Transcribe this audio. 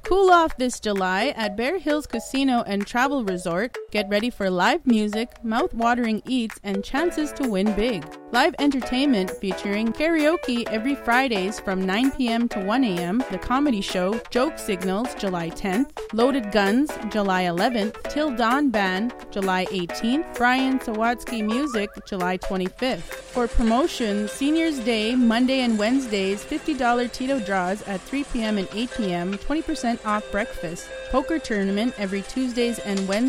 Cool off this July at Bear Hills Casino and Travel Resort. Get ready for live music, mouth-watering eats, and chances to win big. Live entertainment featuring karaoke every Fridays from 9 p.m. to 1 a.m., the comedy show Joke Signals, July 10th, Loaded Guns, July 11th, Till Dawn Band, July 18th, Brian Sawatsky Music, July 25th. For promotions, Seniors Day, Monday and Wednesdays, $50 Tito draws at 3 p.m. and 8 p.m., 20% off breakfast. Poker tournament every Tuesdays and Wednesdays